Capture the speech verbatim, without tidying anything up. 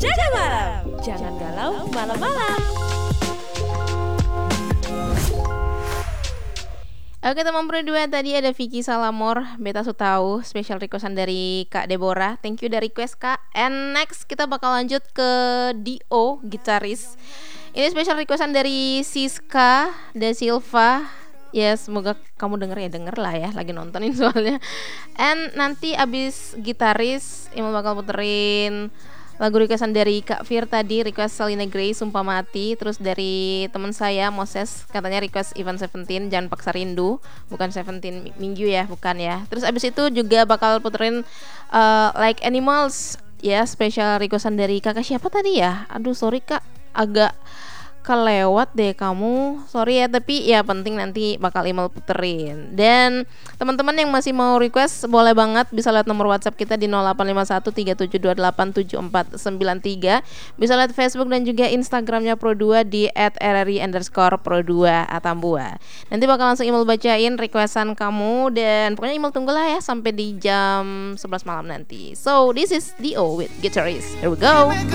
Jaga malam, jangan galau malam-malam. Oke teman berdua, tadi ada Vicky Salamor, Beta Sutau, special requestan dari Kak Deborah. Thank you dari request Kak. And next kita bakal lanjut ke Dio, gitaris. Ini special requestan dari Siska Da Silva. Ya semoga kamu denger ya, denger lah ya, lagi nontonin soalnya. And nanti abis gitaris Imam bakal puterin lagu requestan dari Kak Fir tadi, request Selena Gray, Sumpah Mati. Terus dari teman saya Moses, katanya request Ivan Seventeen, Jangan Paksa Rindu. Bukan Seventeen Minggu ya, bukan ya. Terus abis itu juga bakal puterin uh, Like Animals, ya special requestan dari kakak siapa tadi ya. Aduh sorry Kak, agak kelewat deh kamu, sorry ya, tapi ya penting nanti bakal email puterin. Dan teman-teman yang masih mau request boleh banget bisa lihat nomor WhatsApp kita di nol delapan lima satu tiga tujuh dua delapan tujuh empat sembilan tiga. Bisa lihat Facebook dan juga Instagramnya Pro dua di at rri underscore pro dua atambua. Nanti bakal langsung email bacain requestan kamu, dan pokoknya email tunggulah ya sampai di jam sebelas malam nanti. So this is Dio with Guitarist, here we go.